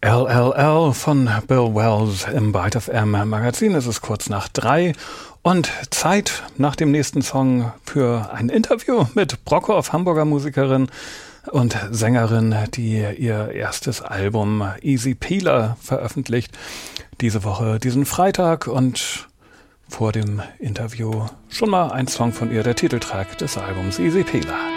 LLL von Bill Wells im Byte FM Magazin. Es ist kurz nach 3 und Zeit nach dem nächsten Song für ein Interview mit Brockhoff, Hamburger Musikerin und Sängerin, die ihr erstes Album Easy Peeler veröffentlicht. Diese Woche, diesen Freitag, und vor dem Interview schon mal ein Song von ihr, der Titeltrack des Albums Easy Peeler.